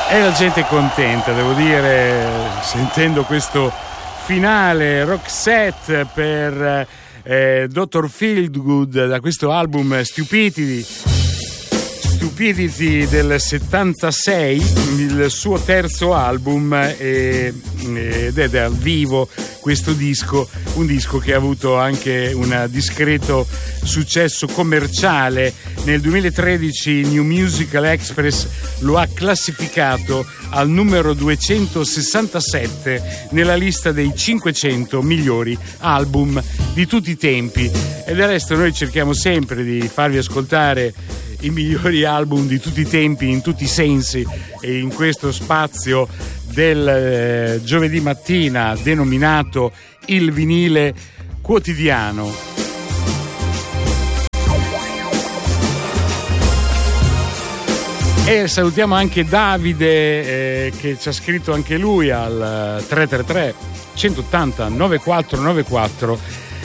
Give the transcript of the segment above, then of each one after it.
E la gente è contenta, devo dire, sentendo questo finale rock set per Dr. Feelgood da questo album Stupidity del 76, il suo terzo album, ed è dal vivo questo disco, un disco che ha avuto anche un discreto successo commerciale. Nel 2013 New Musical Express lo ha classificato al numero 267 nella lista dei 500 migliori album di tutti i tempi, e del resto noi cerchiamo sempre di farvi ascoltare i migliori album di tutti i tempi in tutti i sensi, e in questo spazio del giovedì mattina denominato il vinile quotidiano. E salutiamo anche Davide che ci ha scritto anche lui al 333 180 9494.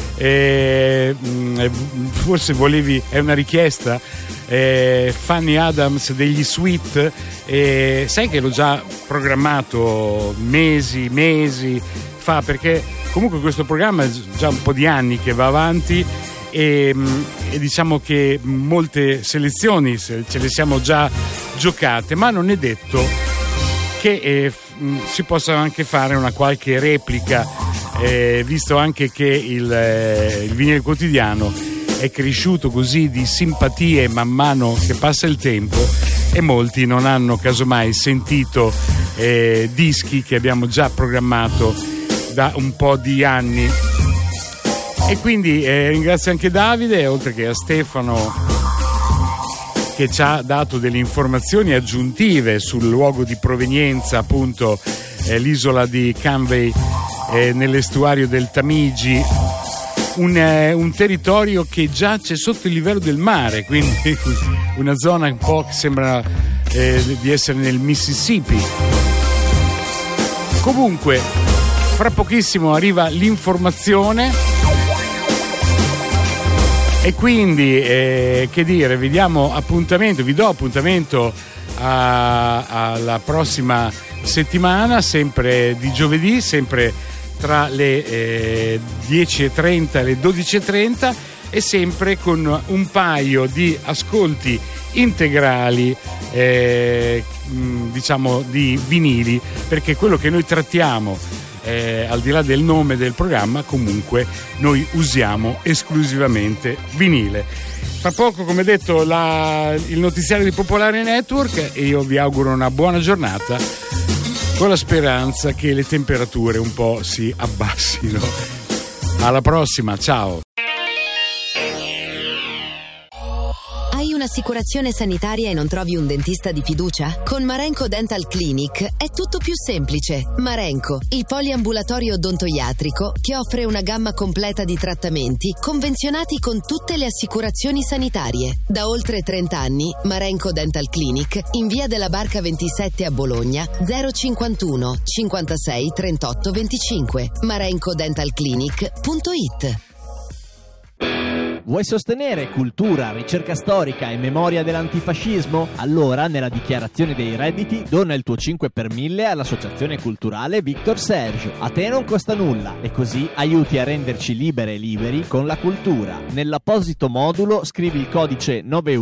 Forse volevi, è una richiesta, Fanny Adams degli Sweet, sai che l'ho già programmato mesi fa, perché comunque questo programma è già un po' di anni che va avanti, e diciamo che molte selezioni ce le siamo già giocate, ma non è detto che si possa anche fare una qualche replica, visto anche che il vinile quotidiano è cresciuto così di simpatie man mano che passa il tempo, e molti non hanno casomai sentito dischi che abbiamo già programmato da un po' di anni. E quindi ringrazio anche Davide, oltre che a Stefano, che ci ha dato delle informazioni aggiuntive sul luogo di provenienza, appunto l'isola di Canvey nell'estuario del Tamigi, un territorio che giace sotto il livello del mare, quindi una zona un po' che sembra di essere nel Mississippi. Comunque, fra pochissimo arriva l'informazione, e quindi che dire, vi do appuntamento alla prossima settimana, sempre di giovedì, sempre tra le 10:30 e le 12:30, e sempre con un paio di ascolti integrali, diciamo di vinili, perché quello che noi trattiamo, al di là del nome del programma, comunque noi usiamo esclusivamente vinile. Fra poco, come detto, il notiziario di Popolare Network, e io vi auguro una buona giornata, con la speranza che le temperature un po' si abbassino. Alla prossima, ciao! Hai un'assicurazione sanitaria e non trovi un dentista di fiducia? Con Marenco Dental Clinic è tutto più semplice. Marenco, il poliambulatorio odontoiatrico che offre una gamma completa di trattamenti convenzionati con tutte le assicurazioni sanitarie. Da oltre 30 anni, Marenco Dental Clinic, in via della Barca 27 a Bologna, 051 56 38 25. marencodentalclinic.it. Vuoi sostenere cultura, ricerca storica e memoria dell'antifascismo? Allora, nella dichiarazione dei redditi, dona il tuo 5 per 1000 all'associazione culturale Victor Serge. A te non costa nulla, e così aiuti a renderci libere e liberi con la cultura. Nell'apposito modulo scrivi il codice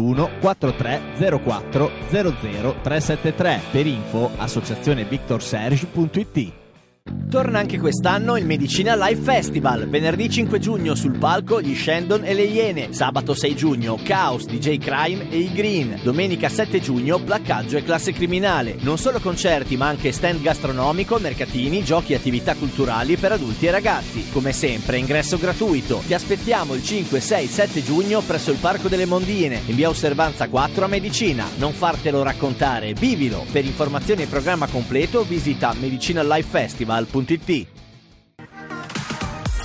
914304 00373. Per info associazionevictorserge.it. Torna anche quest'anno il Medicina Live Festival. Venerdì 5 giugno sul palco gli Shandon e le Iene. Sabato 6 giugno Chaos, DJ Crime e i Green. Domenica 7 giugno Placcaggio e Classe Criminale. Non solo concerti, ma anche stand gastronomico, mercatini, giochi e attività culturali per adulti e ragazzi. Come sempre, ingresso gratuito. Ti aspettiamo il 5, 6, 7 giugno presso il Parco delle Mondine, in via Osservanza 4 a Medicina. Non fartelo raccontare, vivilo. Per informazioni e programma completo visita medicinalifefestival.it.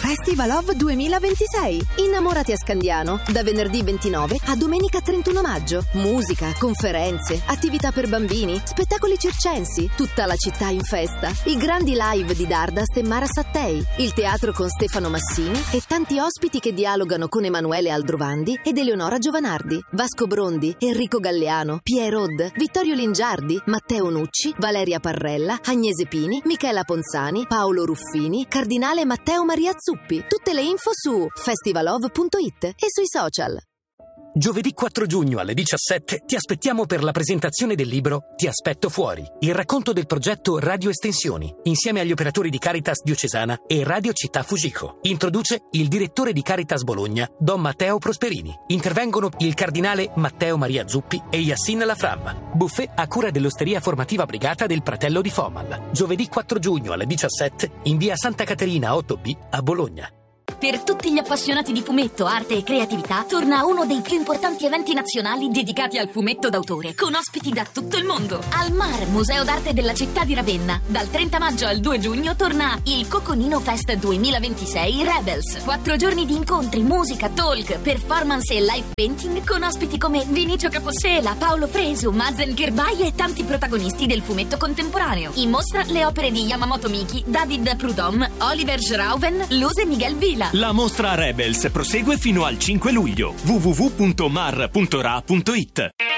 Festival of 2026. Innamorati a Scandiano da venerdì 29 a domenica 31 maggio. Musica, conferenze, attività per bambini, spettacoli circensi, tutta la città in festa. I grandi live di Dardast e Mara Sattei, il teatro con Stefano Massini e tanti ospiti che dialogano con Emanuele Aldrovandi ed Eleonora Giovanardi, Vasco Brondi, Enrico Galleano, Pierre Rod, Vittorio Lingiardi, Matteo Nucci, Valeria Parrella, Agnese Pini, Michela Ponzani, Paolo Ruffini, Cardinale Matteo Maria Zuppi. Tutte le info su festivalov.it e sui social. Giovedì 4 giugno alle 17 ti aspettiamo per la presentazione del libro Ti aspetto fuori, il racconto del progetto Radio Estensioni, insieme agli operatori di Caritas Diocesana e Radio Città Fuscico. Introduce il direttore di Caritas Bologna, Don Matteo Prosperini. Intervengono il cardinale Matteo Maria Zuppi e Yassin Lafram. Buffet a cura dell'Osteria Formativa Brigata del Pratello di Fomal. Giovedì 4 giugno alle 17 in via Santa Caterina 8B a Bologna. Per tutti gli appassionati di fumetto, arte e creatività, torna uno dei più importanti eventi nazionali dedicati al fumetto d'autore, con ospiti da tutto il mondo. Al MAR, Museo d'Arte della città di Ravenna, dal 30 maggio al 2 giugno torna il Coconino Fest 2026 Rebels. 4 giorni di incontri, musica, talk, performance e live painting con ospiti come Vinicio Capossela, Paolo Fresu, Mazen Kirbai e tanti protagonisti del fumetto contemporaneo. In mostra le opere di Yamamoto Miki, David Prudhomme, Oliver Schrauven, Luz e Miguel Vila. La mostra Rebels prosegue fino al 5 luglio. www.mar.ra.it